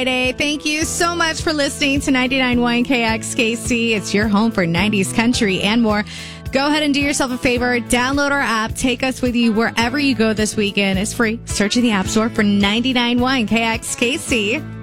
Friday. Thank you so much for listening to 99.1 KXKC. It's your home for 90s country and more. Go ahead and do yourself a favor. Download our app. Take us with you wherever you go this weekend. It's free. Search in the App Store for 99.1 KXKC.